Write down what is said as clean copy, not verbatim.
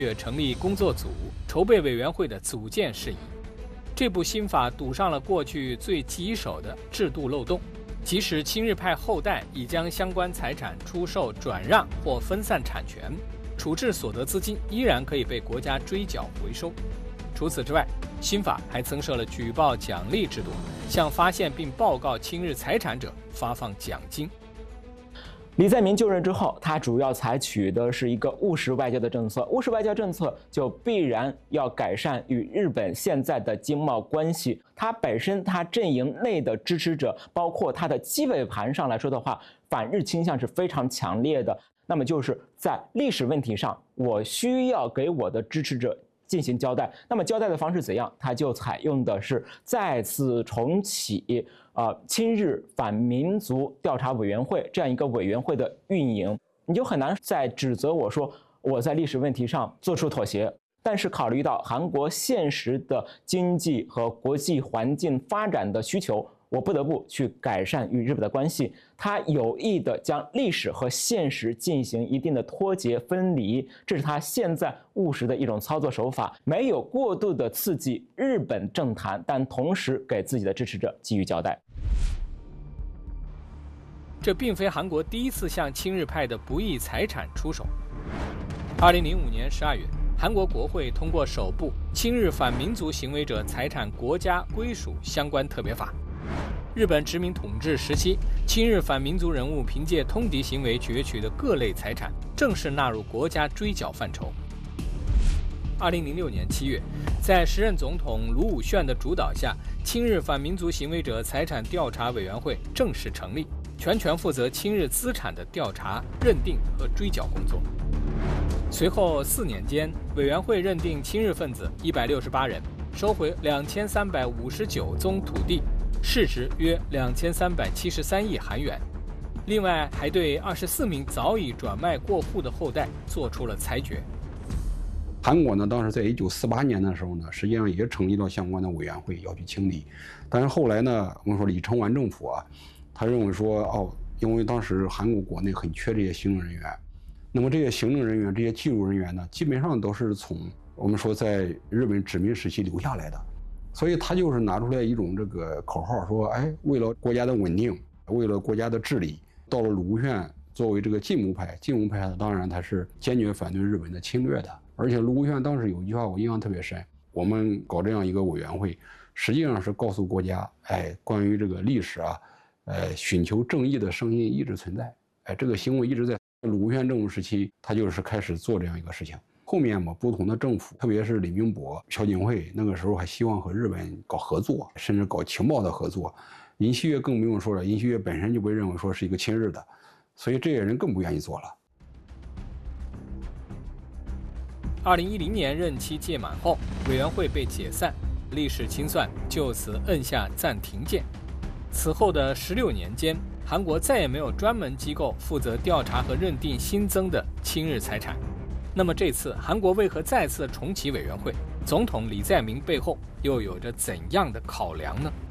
月成立工作组，筹备委员会的组建事宜。这部新法堵上了过去最棘手的制度漏洞，即使亲日派后代已将相关财产出售、转让或分散产权，处置所得资金依然可以被国家追缴回收。除此之外，新法还增设了举报奖励制度，向发现并报告亲日财产者发放奖金。 李在明就任之后，他主要采取的是一个务实外交的政策。务实外交政策就必然要改善与日本现在的经贸关系。他本身，他阵营内的支持者，包括他的基本盘上来说的话，反日倾向是非常强烈的。那么就是在历史问题上，我需要给我的支持者进行交代。那么交代的方式怎样？他就采用的是再次重启亲日反民族调查委员会这样一个委员会的运营。你就很难再指责我说我在历史问题上做出妥协。但是考虑到韩国现实的经济和国际环境发展的需求，我不得不去改善与日本的关系。他有意的将历史和现实进行一定的脱节分离，这是他现在务实的一种操作手法，没有过度的刺激日本政坛，但同时给自己的支持者给予交代。 这并非韩国第一次向亲日派的不义财产出手。2005年12月，韩国国会通过首部亲日反民族行为者财产国家归属相关特别法。日本殖民统治时期，亲日反民族人物凭借通敌行为攫取的各类财产，正式纳入国家追缴范畴。2006年7月，在时任总统卢武铉的主导下，亲日反民族行为者财产调查委员会正式成立，全权负责亲日资产的调查、认定和追缴工作。随后4年间，委员会认定亲日分子168人，收回2359宗土地，市值约2373亿韩元。另外，还对24名早已转卖过户的后代做出了裁决。 韩国呢，当时在1948年的时候呢，实际上也成立了相关的委员会要去清理。但是后来呢，我们说李承晚政府他认为说因为当时韩国国内很缺这些行政人员，那么这些行政人员、这些技术人员呢，基本上都是从我们说在日本殖民时期留下来的，所以他就是拿出来一种这个口号说，为了国家的稳定，为了国家的治理，到了卢武铉作为这个进步派呢，当然他是坚决反对日本的侵略的。而且卢武铉当时有一句话我印象特别深，我们搞这样一个委员会，实际上是告诉国家，关于这个历史寻求正义的声音一直存在，这个行为一直在卢武铉政府时期，他就是开始做这样一个事情。后面嘛，不同的政府，特别是李明博、朴槿惠，那个时候还希望和日本搞合作，甚至搞情报的合作。尹锡悦更不用说了，尹锡悦本身就被认为说是一个亲日的，所以这些人更不愿意做了。 2010年任期届满后，委员会被解散，历史清算就此摁下暂停键。此后的16年间，韩国再也没有专门机构负责调查和认定新增的亲日财产。那么这次韩国为何再次重启委员会？总统李在明背后又有着怎样的考量呢？